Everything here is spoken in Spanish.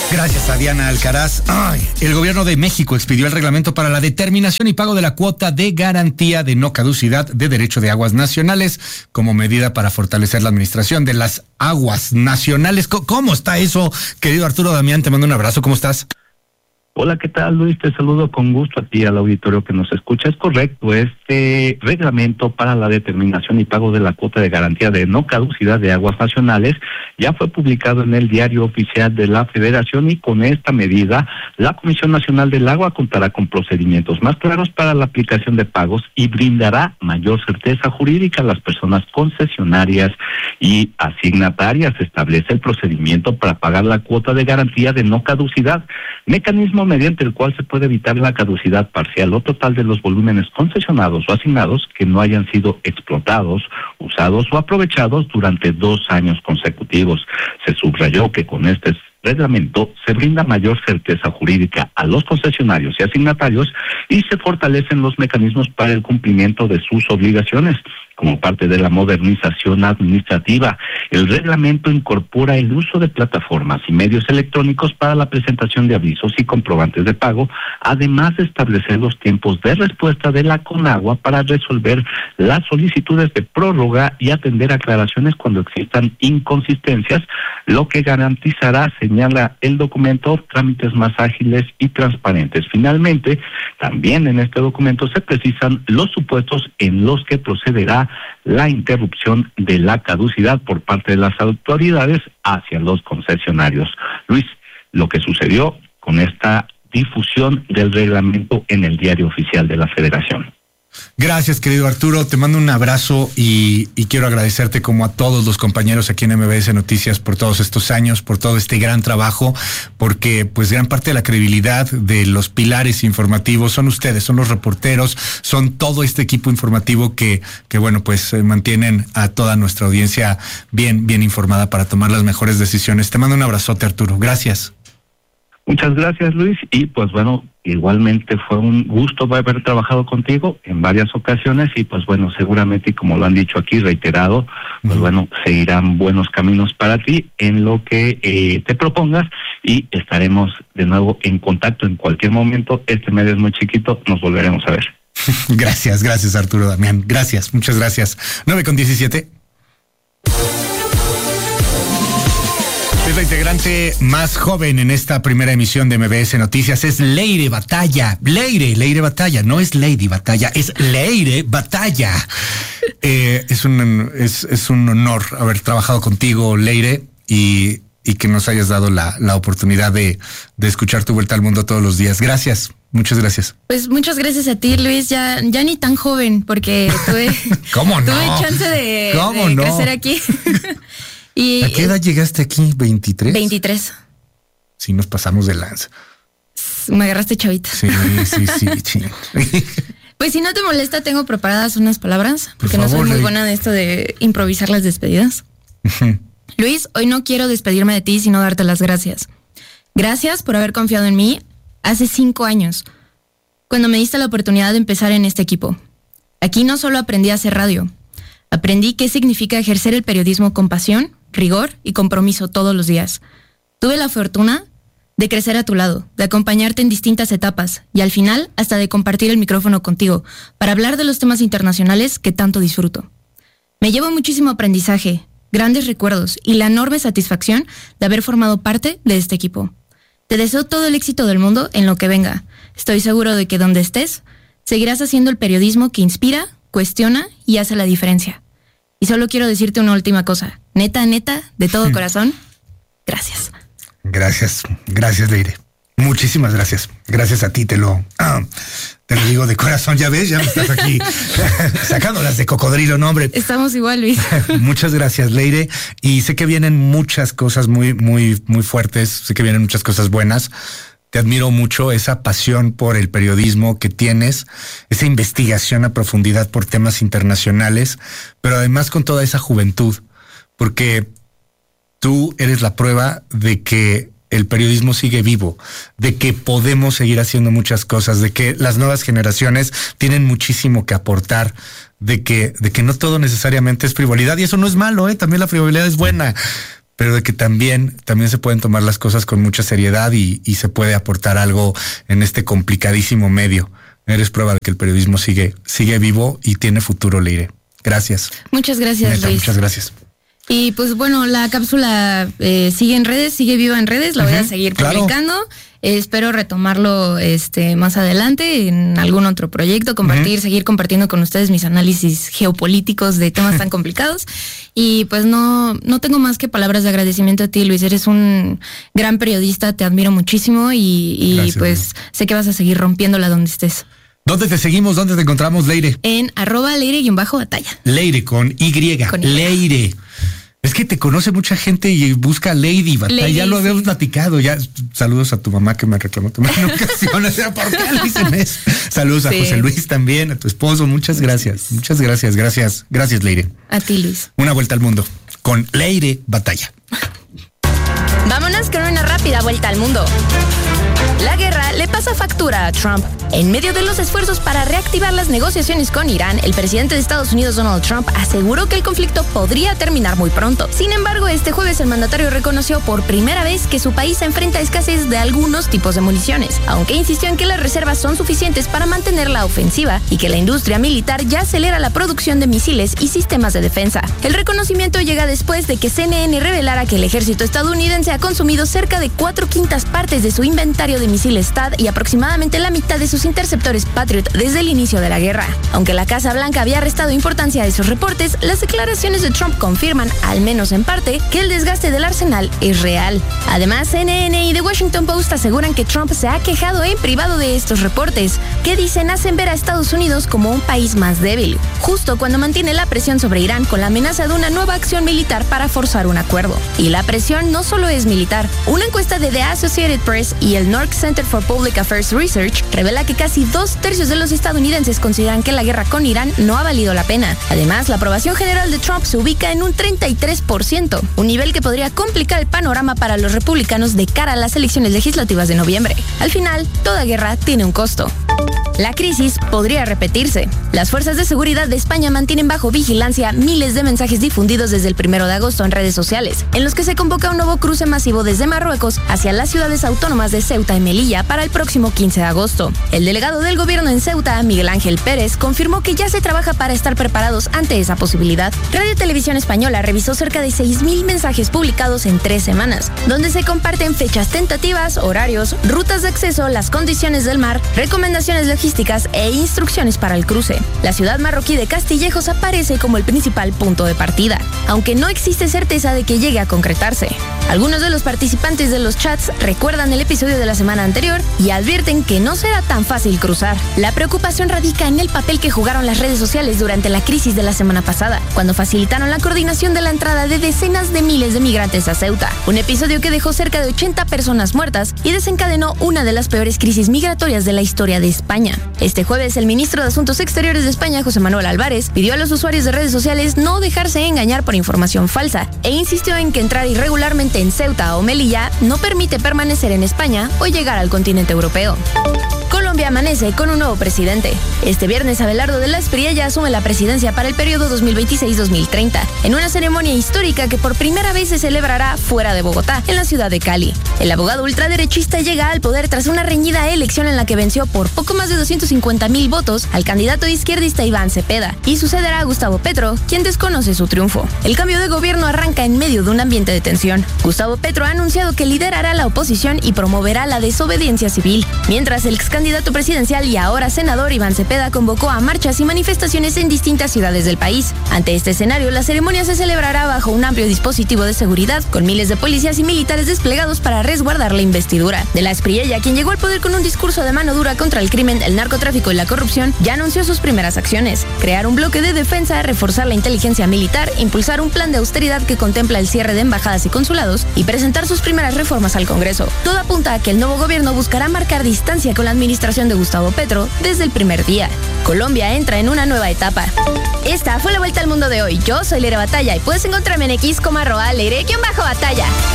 Gracias a Diana Alcaraz. El gobierno de México expidió el reglamento para la determinación y pago de la cuota de garantía de no caducidad de derecho de aguas nacionales como medida para fortalecer la administración de las aguas nacionales. ¿Cómo está eso, querido Arturo Damián? Te mando un abrazo. ¿Cómo estás? Hola, ¿qué tal, Luis? Te saludo con gusto a ti, al auditorio que nos escucha. Es correcto, este reglamento para la determinación y pago de la cuota de garantía de no caducidad de aguas nacionales ya fue publicado en el Diario Oficial de la Federación, y con esta medida la Comisión Nacional del Agua contará con procedimientos más claros para la aplicación de pagos y brindará mayor certeza jurídica a las personas concesionarias y asignatarias. Establece el procedimiento para pagar la cuota de garantía de no caducidad, mecanismo mediante el cual se puede evitar la caducidad parcial o total de los volúmenes concesionados o asignados que no hayan sido explotados, usados o aprovechados durante 2 años consecutivos. Se subrayó que con este reglamento se brinda mayor certeza jurídica a los concesionarios y asignatarios y se fortalecen los mecanismos para el cumplimiento de sus obligaciones. Como parte de la modernización administrativa, el reglamento incorpora el uso de plataformas y medios electrónicos para la presentación de avisos y comprobantes de pago, además de establecer los tiempos de respuesta de la Conagua para resolver las solicitudes de prórroga y atender aclaraciones cuando existan inconsistencias, lo que garantizará, señala el documento, trámites más ágiles y transparentes. Finalmente, también en este documento se precisan los supuestos en los que procederá la interrupción de la caducidad por parte de las autoridades hacia los concesionarios. Luis, lo que sucedió con esta difusión del reglamento en el Diario Oficial de la Federación. Gracias, querido Arturo, te mando un abrazo y quiero agradecerte, como a todos los compañeros aquí en MBS Noticias, por todos estos años, por todo este gran trabajo, porque pues gran parte de la credibilidad de los pilares informativos son ustedes, son los reporteros, son todo este equipo informativo que bueno, pues mantienen a toda nuestra audiencia bien informada para tomar las mejores decisiones. Te mando un abrazote, Arturo. Gracias. Muchas gracias, Luis, y pues bueno, igualmente fue un gusto haber trabajado contigo en varias ocasiones y pues bueno, seguramente, y como lo han dicho aquí, reiterado, pues bueno, seguirán buenos caminos para ti en lo que te propongas y estaremos de nuevo en contacto en cualquier momento. Este medio es muy chiquito, nos volveremos a ver. Gracias, Arturo Damián. Gracias, muchas gracias. 9:17. Es la integrante más joven en esta primera emisión de MBS Noticias, es Leire Batalla. Leire Batalla, no es Lady Batalla, es Leire Batalla. Es un honor haber trabajado contigo, Leire, y que nos hayas dado la oportunidad de escuchar tu vuelta al mundo todos los días. Gracias, muchas gracias. Pues muchas gracias a ti, Luis, ya ni tan joven, porque tuve, ¿Cómo no? tuve chance de no? crecer aquí. Y ¿a qué edad llegaste aquí? ¿23? 23. Sí, nos pasamos de lanza. Me agarraste chavita. Sí. Pues si no te molesta, tengo preparadas unas palabras, porque por favor, no soy muy Rey. buena de esto de improvisar las despedidas. Luis, hoy no quiero despedirme de ti, sino darte las gracias. Gracias por haber confiado en mí hace 5 años, cuando me diste la oportunidad de empezar en este equipo. Aquí no solo aprendí a hacer radio, aprendí qué significa ejercer el periodismo con pasión, rigor y compromiso todos los días. Tuve la fortuna de crecer a tu lado, de acompañarte en distintas etapas y al final hasta de compartir el micrófono contigo para hablar de los temas internacionales que tanto disfruto. Me llevo muchísimo aprendizaje, grandes recuerdos y la enorme satisfacción de haber formado parte de este equipo. Te deseo todo el éxito del mundo en lo que venga. Estoy seguro de que donde estés, seguirás haciendo el periodismo que inspira, cuestiona y hace la diferencia. Y solo quiero decirte una última cosa. Neta, de todo corazón, gracias. Gracias, Leire. Muchísimas gracias. Gracias a ti, te lo digo de corazón. Ya ves, ya me estás aquí sacándolas de cocodrilo, ¿no, hombre? Estamos igual, Luis. Muchas gracias, Leire. Y sé que vienen muchas cosas muy fuertes. Sé que vienen muchas cosas buenas. Te admiro mucho esa pasión por el periodismo que tienes, esa investigación a profundidad por temas internacionales, pero además con toda esa juventud, porque tú eres la prueba de que el periodismo sigue vivo, de que podemos seguir haciendo muchas cosas, de que las nuevas generaciones tienen muchísimo que aportar, de que no todo necesariamente es frivolidad, y eso no es malo, también la frivolidad es buena. pero de que también se pueden tomar las cosas con mucha seriedad y se puede aportar algo en este complicadísimo medio. Eres prueba de que el periodismo sigue vivo y tiene futuro, Leire. Gracias. Muchas gracias, Neta, Luis. Muchas gracias. Y pues bueno, la cápsula sigue en redes, sigue viva en redes, la voy a seguir publicando. Espero retomarlo más adelante en algún otro proyecto, seguir compartiendo con ustedes mis análisis geopolíticos de temas tan complicados. Y pues no tengo más que palabras de agradecimiento a ti, Luis. Eres un gran periodista, te admiro muchísimo y Gracias, pues Luis. Sé que vas a seguir rompiéndola donde estés. ¿Dónde te seguimos? ¿Dónde te encontramos, Leire? En @Leire_batalla. Leire con Y. Con Y. Leire. Es que te conoce mucha gente y busca Lady Batalla. Lady, ya lo habíamos sí. platicado. Ya saludos a tu mamá que me reclamó también en ocasiones. ¿Por qué le dicen eso? Saludos a José Luis también, a tu esposo. Muchas gracias. Muchas gracias. Gracias, Leire. A ti, Luis. Una vuelta al mundo con Leire Batalla. Vámonos con una rápida vuelta al mundo. La guerra le pasa factura a Trump. En medio de los esfuerzos para reactivar las negociaciones con Irán, el presidente de Estados Unidos, Donald Trump, aseguró que el conflicto podría terminar muy pronto. Sin embargo, este jueves el mandatario reconoció por primera vez que su país se enfrenta a escasez de algunos tipos de municiones, aunque insistió en que las reservas son suficientes para mantener la ofensiva y que la industria militar ya acelera la producción de misiles y sistemas de defensa. El reconocimiento llega después de que CNN revelara que el ejército estadounidense ha consumido cerca de 4/5 partes de su inventario de misiles THAAD y aproximadamente la mitad de sus interceptores Patriot desde el inicio de la guerra. Aunque la Casa Blanca había restado importancia a esos reportes, las declaraciones de Trump confirman, al menos en parte, que el desgaste del arsenal es real. Además, CNN y The Washington Post aseguran que Trump se ha quejado en privado de estos reportes, que dicen hacen ver a Estados Unidos como un país más débil, justo cuando mantiene la presión sobre Irán con la amenaza de una nueva acción militar para forzar un acuerdo. Y la presión no solo es militar. Una encuesta de The Associated Press y el North Center for Public Affairs Research revela que casi 2/3 de los estadounidenses consideran que la guerra con Irán no ha valido la pena. Además, la aprobación general de Trump se ubica en un 33%, un nivel que podría complicar el panorama para los republicanos de cara a las elecciones legislativas de noviembre. Al final, toda guerra tiene un costo. La crisis podría repetirse. Las fuerzas de seguridad de España mantienen bajo vigilancia miles de mensajes difundidos desde el 1 de agosto en redes sociales, en los que se convoca un nuevo cruce masivo desde Marruecos hacia las ciudades autónomas de Ceuta y Melilla para el próximo 15 de agosto. El delegado del gobierno en Ceuta, Miguel Ángel Pérez, confirmó que ya se trabaja para estar preparados ante esa posibilidad. Radio Televisión Española revisó cerca de 6,000 mensajes publicados en 3 semanas, donde se comparten fechas tentativas, horarios, rutas de acceso, las condiciones del mar, recomendaciones logísticas e instrucciones para el cruce. La ciudad marroquí de Castillejos aparece como el principal punto de partida, aunque no existe certeza de que llegue a concretarse. Algunos de los participantes de los chats recuerdan el episodio de la semana anterior y advierten que no será tan fácil cruzar. La preocupación radica en el papel que jugaron las redes sociales durante la crisis de la semana pasada, cuando facilitaron la coordinación de la entrada de decenas de miles de migrantes a Ceuta, un episodio que dejó cerca de 80 personas muertas y desencadenó una de las peores crisis migratorias de la historia de España. Este jueves, el ministro de Asuntos Exteriores de España, José Manuel Álvarez, pidió a los usuarios de redes sociales no dejarse engañar por información falsa e insistió en que entrar irregularmente en Ceuta o Melilla no permite permanecer en España o llegar al continente europeo. Colombia amanece con un nuevo presidente. Este viernes, Abelardo de la Espriella asume la presidencia para el periodo 2026-2030, en una ceremonia histórica que por primera vez se celebrará fuera de Bogotá, en la ciudad de Cali. El abogado ultraderechista llega al poder tras una reñida elección en la que venció por poco más de 250,000 votos al candidato izquierdista Iván Cepeda, y sucederá a Gustavo Petro, quien desconoce su triunfo. El cambio de gobierno arranca en medio de un ambiente de tensión. Gustavo Petro ha anunciado que liderará la oposición y promoverá la desobediencia civil, mientras el ex candidato presidencial y ahora senador Iván Cepeda convocó a marchas y manifestaciones en distintas ciudades del país. Ante este escenario, la ceremonia se celebrará bajo un amplio dispositivo de seguridad, con miles de policías y militares desplegados para resguardar la investidura. De la Espriella, quien llegó al poder con un discurso de mano dura contra el crimen, el narcotráfico y la corrupción, ya anunció sus primeras acciones: crear un bloque de defensa, reforzar la inteligencia militar, impulsar un plan de austeridad que contempla el cierre de embajadas y consulados y presentar sus primeras reformas al Congreso. Todo apunta a que el nuevo gobierno buscará marcar distancia con la administración de Gustavo Petro desde el primer día. Colombia entra en una nueva etapa. Esta fue la vuelta al mundo de hoy. Yo soy Leire Batalla y puedes encontrarme en X como @Leire_Batalla.